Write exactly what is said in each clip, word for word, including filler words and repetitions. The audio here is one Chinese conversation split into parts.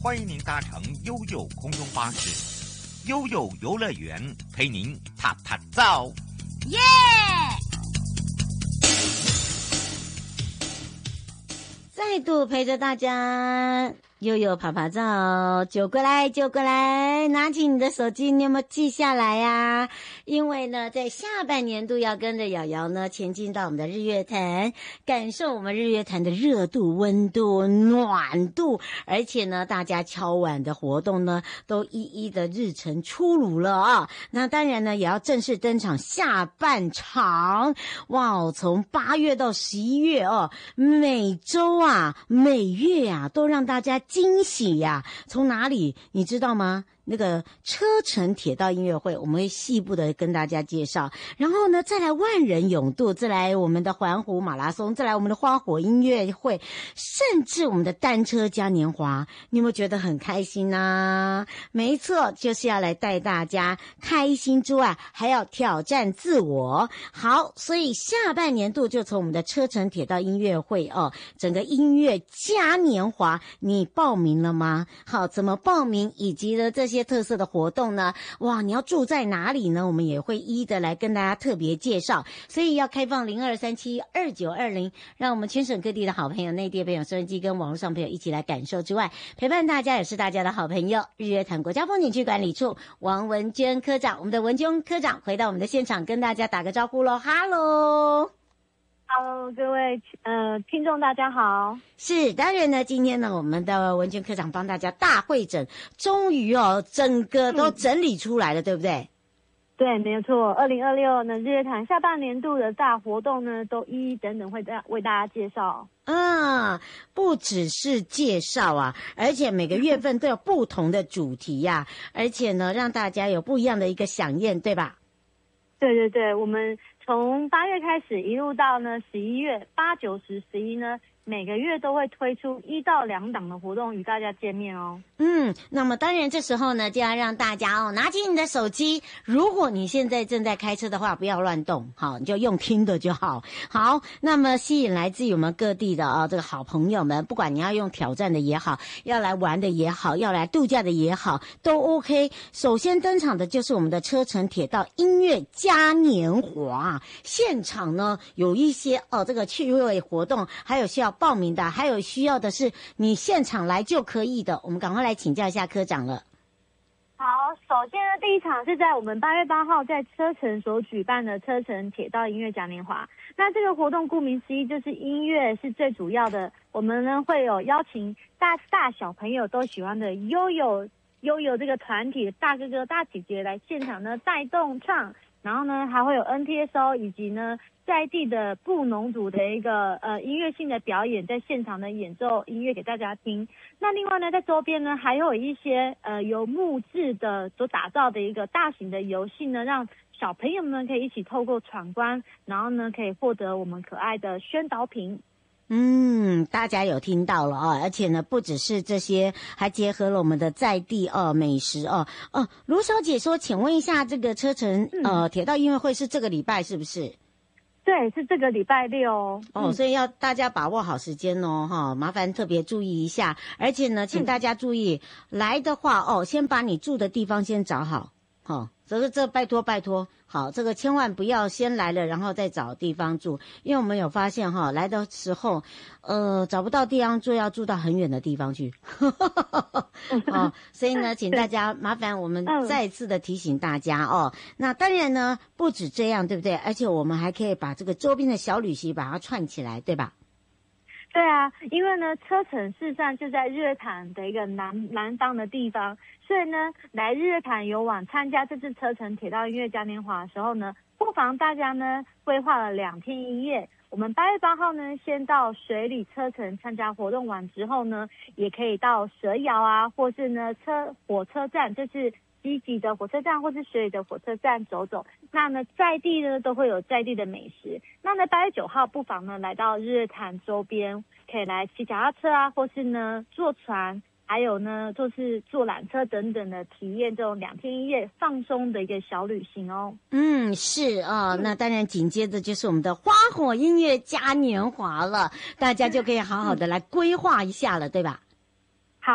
欢迎您搭乘悠悠空中巴士，悠悠游乐园陪您踏踏走。 耶！再度陪着大家悠悠爬爬照，就过来就过来，拿起你的手机，你有没有记下来呀？因为呢，在下半年度要跟着瑶瑶呢前进到我们的日月潭，感受我们日月潭的热度、温度、暖度，而且呢，大家敲碗的活动呢都一一的日程出炉了啊。那当然呢，也要正式登场下半场，哇，从八月到十一月哦，每周啊、每月啊，都让大家惊喜呀、啊！从哪里你知道吗？那个车城铁道音乐会，我们会细部的跟大家介绍。然后呢，再来万人泳渡，再来我们的环湖马拉松，再来我们的花火音乐会，甚至我们的单车嘉年华，你有没有觉得很开心呢、啊？没错，就是要来带大家开心之外，还要挑战自我。好，所以下半年度就从我们的车城铁道音乐会哦，整个音乐嘉年华，你报名了吗？好，怎么报名，以及呢这些这些特色的活动呢？哇，你要住在哪里呢？我们也会一一的来跟大家特别介绍，所以要开放零二三七二九二零，让我们全省各地的好朋友、内地朋友、收音机跟网络上朋友一起来感受之外，陪伴大家也是大家的好朋友。日月潭国家风景区管理处王文娟科长，我们的文娟科长回到我们的现场，跟大家打个招呼喽，哈喽。 Hello， 各位呃听众大家好。 是，当然呢，今天呢，我们的文娟科长帮大家大会诊，终于哦，整个都整理出来了，嗯、对不对？ 对，没有错。二零二六呢，日月潭下半年度的大活动呢，都一一等等会大为大家介绍。 啊，不只是介绍啊，而且每个月份都有不同的主题呀、啊，而且呢，让大家有不一样的一个飨宴，对吧？ 对对对，我们从八月开始一路到呢十一月，八九十十一呢，每个月都会推出一到两档的活动与大家见面哦。 嗯，那么当然这时候呢，就要让大家哦拿起你的手机，如果你现在正在开车的话，不要乱动，好，你就用听的就好。好，那么吸引来自于我们各地的啊、哦、这个好朋友们，不管你要用挑战的也好，要来玩的也好，要来度假的也好，都 OK。首先登场的就是我们的车城铁道音乐嘉年华，现场呢有一些哦这个趣味活动，还有需要报名的，还有需要的是你现场来就可以的，我们赶快来请教一下科长了。 好，首先呢，第一场是在我们八月八号在车城所举办的车城铁道音乐嘉年华。那这个活动顾名思义就是音乐是最主要的，我们呢会有邀请大大小朋友都喜欢的悠悠悠悠这个团体的大哥哥大姐姐来现场呢带动唱，然后呢还会有 N T S O 以及呢在地的布农族的一个呃音乐性的表演，在现场的演奏音乐给大家听。那另外呢，在周边呢还有一些呃由木质的所打造的一个大型的游戏呢，让小朋友们可以一起透过闯关，然后呢可以获得我们可爱的宣导品。 嗯，大家有听到了哦，而且呢，不只是这些，还结合了我们的在地哦美食哦哦。卢小姐说，请问一下，这个车城、嗯、呃铁道音乐会是这个礼拜是不是？ 对，是这个礼拜六哦。 哦，所以要大家把握好时间哦，哈，麻烦特别注意一下。而且呢，请大家注意、嗯、来的话哦，先把你住的地方先找好，好。这个这拜托拜托，好，这个千万不要先来了然后再找地方住，因为我们有发现哈，来的时候，呃，找不到地方住，要住到很远的地方去，哦，所以呢，请大家麻烦我们再次的提醒大家哦。那当然呢，不止这样，对不对？而且我们还可以把这个周边的小旅行把它串起来，对吧？ 对啊，因为呢，车城事实上就在日月潭的一个南南方的地方，所以呢，来日月潭游玩参加这次车城铁道音乐嘉年华的时候呢，不妨大家呢规划了两天一夜。我们八月八号呢，先到水里车城参加活动完之后呢，也可以到蛇窑啊，或是呢车火车站，就是积极的火车站或是水里的火车站走走。那呢，在地呢都会有在地的美食。那呢，八月九号不妨呢来到日月潭周边，可以来骑脚踏车啊，或是呢坐船，还有呢就是坐缆车等等的体验这种两天一夜放松的一个小旅行哦。 嗯，是啊、哦，那当然紧接着就是我们的花火音乐嘉年华了，大家就可以好好的来规划一下了，对吧？ 好。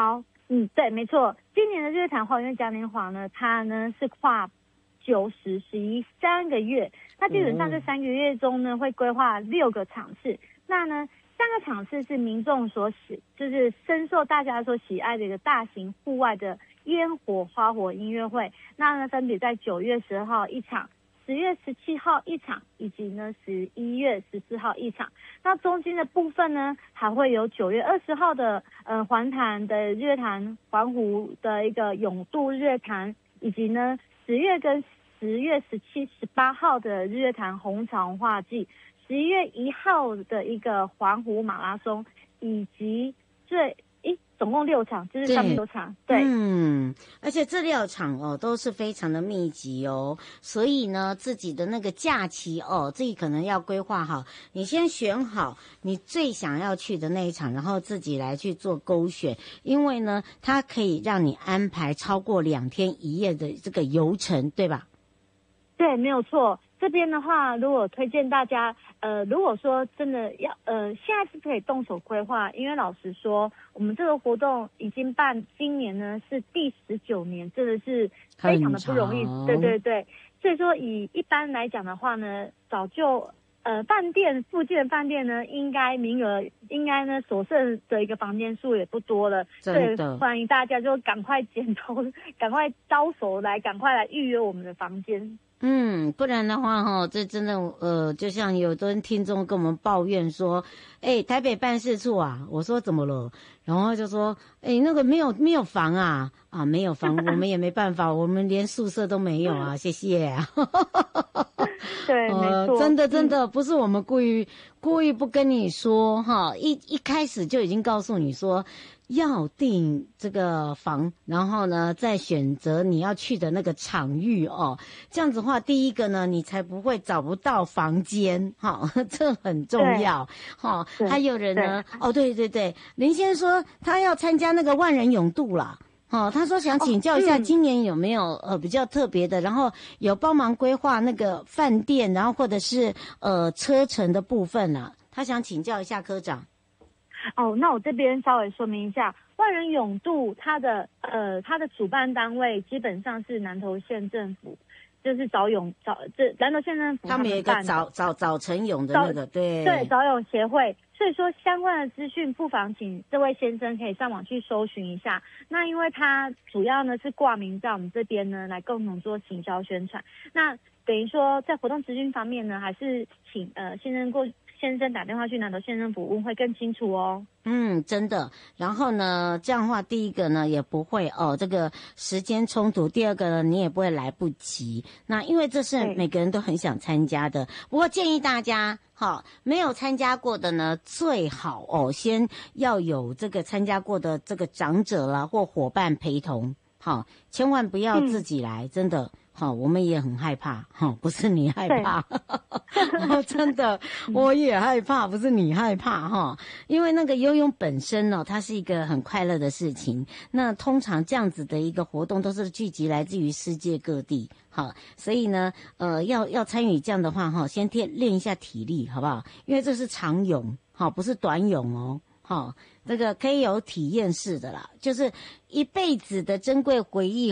嗯，对，没错。今年的日月潭花园嘉年华呢，它呢是跨九十、十一三个月。那基本上这三个月中呢，会规划六个场次。那呢，三个场次是民众所喜，就是深受大家所喜爱的一个大型户外的烟火花火音乐会。那呢，分别在九月十二号一场。十月十七号一场，以及呢十一月十四号一场。那中间的部分呢，还会有九月二十号的呃环潭的日月潭环湖的一个泳渡日月潭，以及呢十月跟十月十七、十八号的日月潭红潮画季，十一月一号的一个环湖马拉松，以及最。诶，总共六场，就是上面六场，对， 嗯，而且这六场哦都是非常的密集哦，所以呢，自己的那个假期哦，自己可能要规划好，你先选好你最想要去的那一场，然后自己来去做勾选，因为呢，它可以让你安排超过两天一夜的这个游程，对吧？ 对，没有错。这边的话，如果推荐大家，呃，如果说真的要，呃，现在是可以动手规划，因为老实说，我们这个活动已经办，今年呢是第十九年，真的是非常的不容易。对对对，所以说以一般来讲的话呢，早就呃饭店附近的饭店呢，应该名额应该呢所剩的一个房间数也不多了， 真的， 所以欢迎大家就赶快剪头，赶快招手来，赶快来预约我们的房间。 嗯，不然的话哈，这真的呃，就像有的人听众跟我们抱怨说，哎，台北办事处啊，我说怎么了？然后就说，哎，那个没有没有房啊，啊没有房，我们也没办法，我们连宿舍都没有啊，谢谢。 对， 呃， 没错， 真的真的、嗯、不是我们故意故意不跟你说哈，一一开始就已经告诉你说。要订这个房，然后呢，再选择你要去的那个场域哦。这样子的话，第一个呢，你才不会找不到房间，哈、哦，这很重要。哈、哦，还有人呢，哦，对对对，林先生说他要参加那个万人泳渡啦。哦，他说想请教一下，今年有没有、哦嗯、呃比较特别的，然后有帮忙规划那个饭店，然后或者是呃车程的部分啊，他想请教一下科长。 哦，那我这边稍微说明一下，万人泳渡它的呃它的主办单位基本上是南投县政府，就是早泳早这南投县政府他们有一个早早早晨泳的那个对对早泳协会，所以说相关的资讯不妨请这位先生可以上网去搜寻一下。那因为他主要呢是挂名在我们这边呢来共同做行销宣传，那等于说在活动资讯方面呢，还是请呃先生过。先生打电话去南投县政府问会更清楚哦。 嗯，真的。然后呢，这样的话，第一个呢也不会哦，这个时间冲突；第二个呢，你也不会来不及。那因为这是每个人都很想参加的，不过建议大家，好、哦，没有参加过的呢，最好哦，先要有这个参加过的这个长者啦或伙伴陪同，好、哦，千万不要自己来，嗯、真的。好、哦，我们也很害怕，哈、哦，不是你害怕，哦、真的，我也害怕，不是你害怕，哈、哦，因为那个游泳本身呢、哦，它是一个很快乐的事情。那通常这样子的一个活动都是聚集来自于世界各地，好，所以呢，呃，要要参与这样的话，哈、哦，先练练一下体力，好不好？因为这是长泳，好、哦，不是短泳哦。好、哦，这个可以有体验式的啦，就是一辈子的珍贵回忆。